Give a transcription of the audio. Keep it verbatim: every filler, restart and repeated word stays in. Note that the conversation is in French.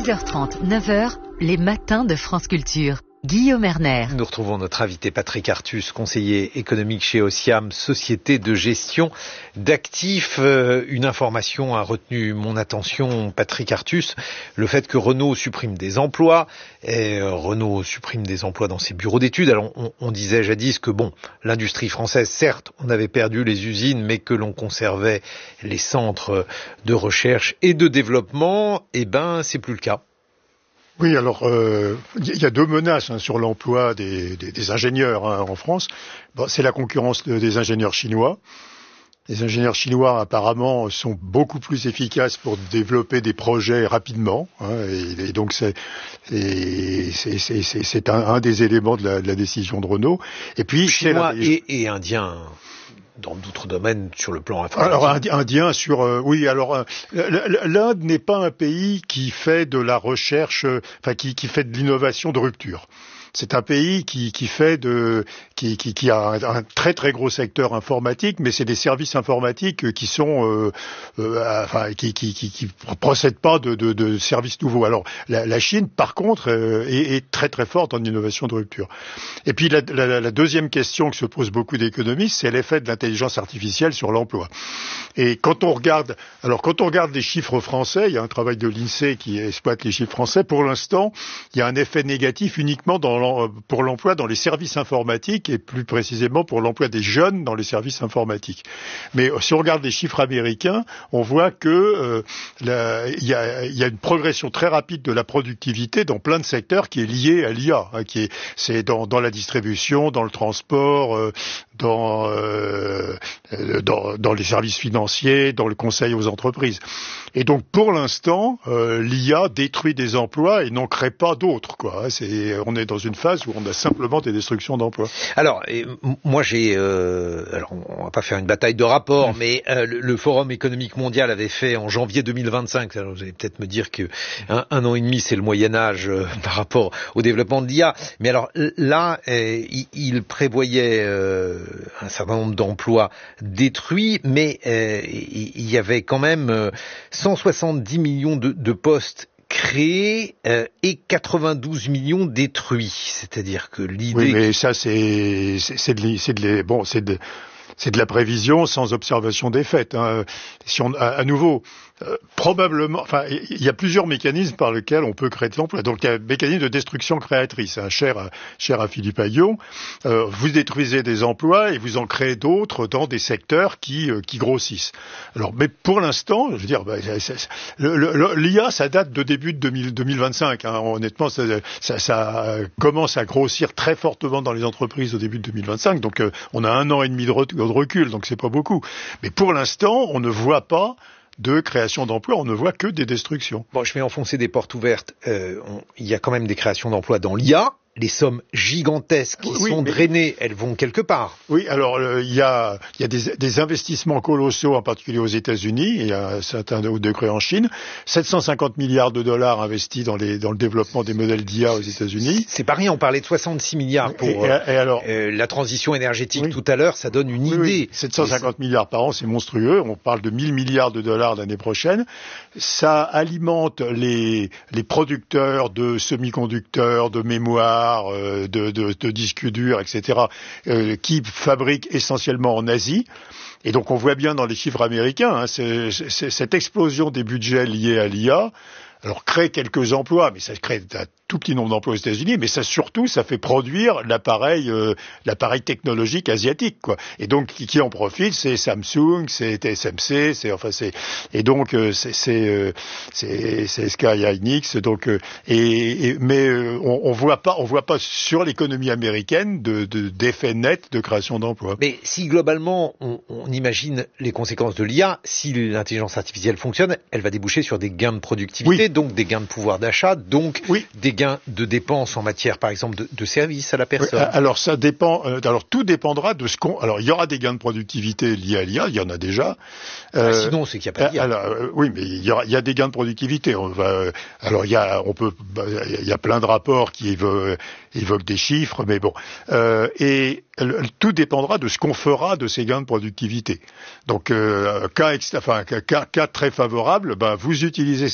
six heures trente, neuf heures, les matins de France Culture. Guillaume Erner. Nous retrouvons notre invité Patrick Artus, conseiller économique chez Osiam, société de gestion d'actifs. Euh, une information a retenu mon attention, Patrick Artus, le fait que Renault supprime des emplois. Et, euh, Renault supprime des emplois dans ses bureaux d'études. Alors on, on disait jadis que bon, l'industrie française, certes, on avait perdu les usines, mais que l'on conservait les centres de recherche et de développement. Eh ben, c'est plus le cas. Oui, alors il euh, y a deux menaces hein, sur l'emploi des, des, des ingénieurs hein, en France. Bon, c'est la concurrence de, des ingénieurs chinois. Les ingénieurs chinois apparemment sont beaucoup plus efficaces pour développer des projets rapidement, hein, et, et donc c'est, et, c'est, c'est, c'est, c'est un, un des éléments de la, de la décision de Renault. Et puis Chinois c'est la, et, et indiens. Dans d'autres domaines sur le plan informatique. Alors indien sur euh, oui alors euh, l'Inde n'est pas un pays qui fait de la recherche, euh, enfin qui, qui fait de l'innovation de rupture. C'est un pays qui, qui fait de, qui, qui, qui a un, un très très gros secteur informatique, mais c'est des services informatiques qui sont, euh, euh, enfin, qui, qui, qui, qui procèdent pas de, de, de services nouveaux. Alors la, la Chine, par contre, euh, est, est très très forte en innovation de rupture. Et puis la, la, la deuxième question que se posent beaucoup d'économistes, c'est l'effet de l'intelligence artificielle sur l'emploi. Et quand on regarde, alors quand on regarde les chiffres français, il y a un travail de l'INSEE qui exploite les chiffres français. Pour l'instant, il y a un effet négatif uniquement dans pour l'emploi dans les services informatiques et plus précisément pour l'emploi des jeunes dans les services informatiques. Mais si on regarde les chiffres américains, on voit que euh, la, il y a, il y a une progression très rapide de la productivité dans plein de secteurs qui est liée à l'I A, hein, qui est c'est dans, dans la distribution, dans le transport, euh, dans, euh, dans dans les services financiers, dans le conseil aux entreprises. Et donc pour l'instant, euh, l'I A détruit des emplois et n'en crée pas d'autres, quoi. C'est on est dans une phase où on a simplement des destructions d'emplois. Alors, et, moi j'ai, euh, alors on va pas faire une bataille de rapports, mmh. mais euh, le, le Forum économique mondial avait fait en janvier deux mille vingt-cinq, alors vous allez peut-être me dire que un, un an et demi c'est le Moyen Âge euh, par rapport au développement de l'I A, mais alors là, euh, il, il prévoyait euh, un certain nombre d'emplois détruits, mais euh, il y avait quand même euh, cent soixante-dix millions de, de postes créés euh, et quatre-vingt-douze millions détruits. C'est-à-dire que l'idée... Oui, mais ça, c'est, c'est, c'est de, c'est de, bon, c'est de, c'est de la prévision sans observation des faits. Hein. Si on, à, à nouveau, euh, probablement, enfin, il y a plusieurs mécanismes par lesquels on peut créer de l'emploi. Donc, il y a un mécanisme de destruction créatrice, hein, cher, à, cher à Philippe Aghion. Euh, vous détruisez des emplois et vous en créez d'autres dans des secteurs qui, euh, qui grossissent. Alors, mais pour l'instant, je veux dire, bah, c'est, c'est, le, le, l'I A, ça date de début de deux mille vingt-cinq. Hein. Honnêtement, ça, ça, ça commence à grossir très fortement dans les entreprises au début de deux mille vingt-cinq. Donc, euh, on a un an et demi de, re- de recul, donc c'est pas beaucoup. Mais pour l'instant, on ne voit pas de création d'emplois, on ne voit que des destructions. Bon, je vais enfoncer des portes ouvertes. Euh, on, il y a quand même des créations d'emplois dans l'I A. Les sommes gigantesques qui oui, sont mais... drainées, elles vont quelque part. Oui, alors il euh, y a, y a des, des investissements colossaux, en particulier aux États-Unis, et à un certain degré en Chine. sept cent cinquante milliards de dollars investis dans, les, dans le développement des modèles d'I A aux États-Unis. C'est pas rien, on parlait de soixante-six milliards pour et, et, et alors, euh, la transition énergétique oui. tout à l'heure, ça donne une oui, idée. Oui. sept cent cinquante milliards par an, c'est monstrueux. On parle de mille milliards de dollars l'année prochaine. Ça alimente les, les producteurs de semi-conducteurs, de mémoire, De, de, de disques durs, et cetera, euh, qui fabriquent essentiellement en Asie. Et donc on voit bien dans les chiffres américains, hein, c'est, c'est, cette explosion des budgets liés à l'I A, alors crée quelques emplois, mais ça crée un tout petit nombre d'emplois aux États-Unis, mais ça surtout, ça fait produire l'appareil, euh, l'appareil technologique asiatique, quoi. Et donc qui, qui en profite, c'est Samsung, c'est T S M C, c'est enfin c'est et donc euh, c'est c'est euh, c'est, c'est Sky Hynix, donc euh, et, et mais euh, on, on voit pas, on voit pas sur l'économie américaine de, de d'effet net de création d'emplois. Mais si globalement on, on imagine les conséquences de l'I A, si l'intelligence artificielle fonctionne, elle va déboucher sur des gains de productivité. Oui. Donc des gains de pouvoir d'achat, donc oui. des gains de dépenses en matière, par exemple, de, de services à la personne. Oui, alors ça dépend. Euh, alors tout dépendra de ce qu'on. Alors il y aura des gains de productivité liés à l'I A, il y en a déjà. Euh, ah, sinon, c'est qu'il n'y a pas d'I A. Alors euh, oui, mais il y, aura, il y a des gains de productivité. On va. Euh, alors il y a, on peut. Bah, il y a plein de rapports qui évoquent, évoquent des chiffres, mais bon. Euh, et tout dépendra de ce qu'on fera de ces gains de productivité. Donc, euh, cas, enfin, cas, cas très favorable, ben vous utilisez